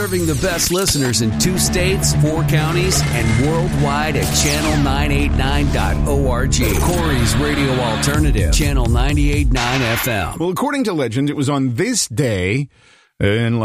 Serving the best listeners in 2 states, 4 counties, and worldwide at channel989.org. Corey's Radio Alternative, Channel 98.9 FM. Well, according to legend, it was on this day in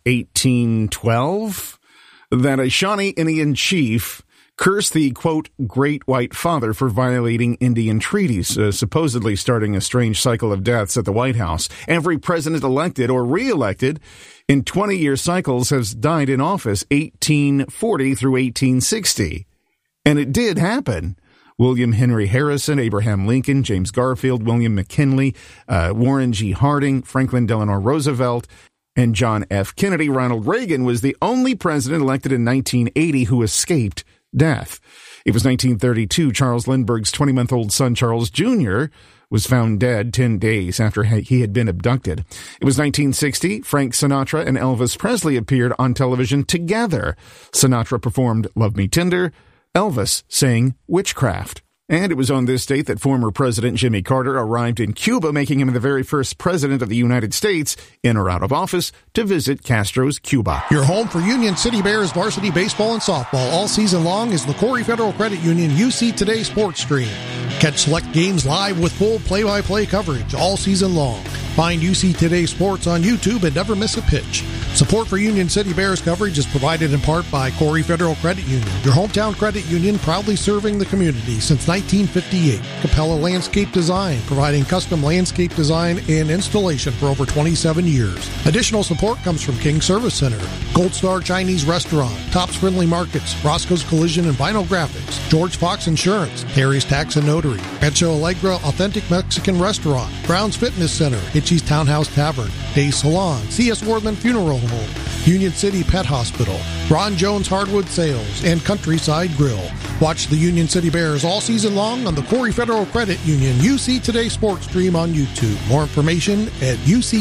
1812 that a Shawnee Indian chief cursed the, quote, Great White Father for violating Indian treaties, supposedly starting a strange cycle of deaths at the White House. Every president elected or re-elected in 20-year cycles has died in office 1840 through 1860. And it did happen. William Henry Harrison, Abraham Lincoln, James Garfield, William McKinley, Warren G. Harding, Franklin Delano Roosevelt, and John F. Kennedy. Ronald Reagan was the only president elected in 1980 who escaped death. It was 1932. Charles Lindbergh's 20-month-old son, Charles Jr., was found dead 10 days after he had been abducted. It was 1960. Frank Sinatra and Elvis Presley appeared on television together. Sinatra performed Love Me Tender. Elvis sang Witchcraft. And it was on this date that former President Jimmy Carter arrived in Cuba, making him the very first president of the United States, in or out of office, to visit Castro's Cuba. Your home for Union City Bears varsity baseball and softball all season long is the Corey Federal Credit Union UC Today Sports Stream. Catch select games live with full play-by-play coverage all season long. Find UC Today Sports on YouTube and never miss a pitch. Support for Union City Bears coverage is provided in part by Corey Federal Credit Union, your hometown credit union proudly serving the community since 1958. Capella Landscape Design, providing custom landscape design and installation for over 27 years. Additional support comes from King Service Center, Gold Star Chinese Restaurant, Tops Friendly Markets, Roscoe's Collision and Vinyl Graphics, George Fox Insurance, Harry's Tax and Notary, Rancho Allegra Authentic Mexican Restaurant, Brown's Fitness Center, Hitchie's Townhouse Tavern, Day Salon, C.S. Worthman Funeral Home, Union City Pet Hospital, Ron Jones Hardwood Sales, and Countryside Grill. Watch the Union City Bears all season long on the Corey Federal Credit Union UC Today Sports Stream on YouTube. More information at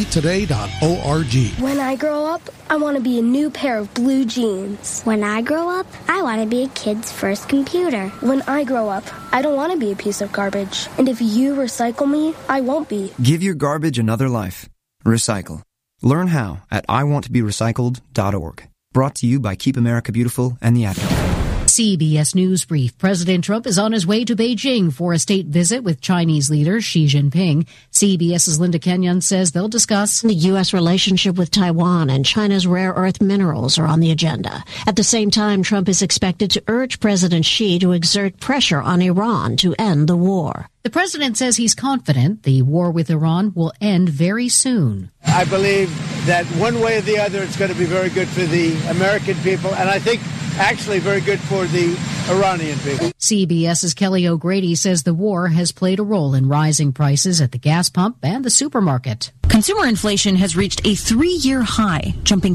uctoday.org. When I grow up, I want to be a new pair of blue jeans. When I grow up, I want to be a kid's first computer. When I grow up, I don't want to be a piece of garbage. And if you recycle me, I won't be. Give your garbage another life. Recycle. Learn how at iwanttoberecycled.org. Brought to you by Keep America Beautiful and the Ad Council. CBS News Brief. President Trump is on his way to Beijing for a state visit with Chinese leader Xi Jinping. CBS's Linda Kenyon says they'll discuss the U.S. relationship with Taiwan and China's rare earth minerals are on the agenda. At the same time, Trump is expected to urge President Xi to exert pressure on Iran to end the war. The president says he's confident the war with Iran will end very soon. I believe that one way or the other, it's going to be very good for the American people, and I think actually very good for the Iranian people. CBS's Kelly O'Grady says the war has played a role in rising prices at the gas pump and the supermarket. Consumer inflation has reached a 3-year high, jumping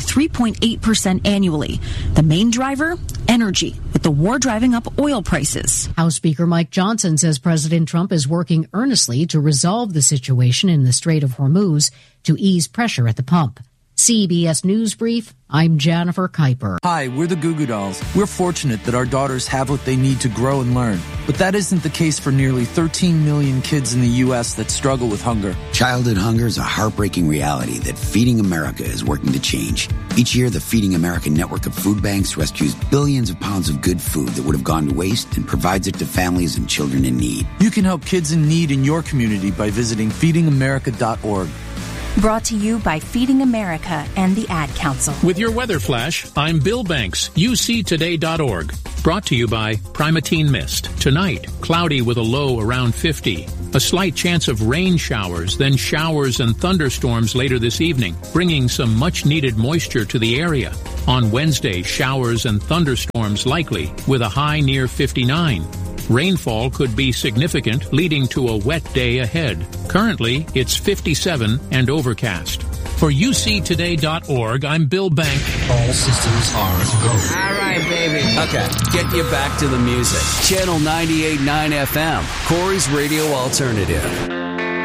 3.8% annually. The main driver? Energy, with the war driving up oil prices. House Speaker Mike Johnson says President Trump is working earnestly to resolve the situation in the Strait of Hormuz to ease pressure at the pump. CBS News Brief, I'm Jennifer Kuiper. Hi, we're the Goo Goo Dolls. We're fortunate that our daughters have what they need to grow and learn. But that isn't the case for nearly 13 million kids in the U.S. that struggle with hunger. Childhood hunger is a heartbreaking reality that Feeding America is working to change. Each year, the Feeding America network of food banks rescues billions of pounds of good food that would have gone to waste and provides it to families and children in need. You can help kids in need in your community by visiting feedingamerica.org. Brought to you by Feeding America and the Ad Council. With your weather flash, I'm Bill Banks, uctoday.org. Brought to you by Primatene Mist. Tonight, cloudy with a low around 50. A slight chance of rain showers, then showers and thunderstorms later this evening, bringing some much-needed moisture to the area. On Wednesday, showers and thunderstorms likely, with a high near 59. Rainfall could be significant, leading to a wet day ahead. Currently, it's 57 and overcast. For uctoday.org, I'm Bill Bank. All systems are go. All right, baby. Okay, get you back to the music. Channel 98.9 FM, Corey's Radio Alternative.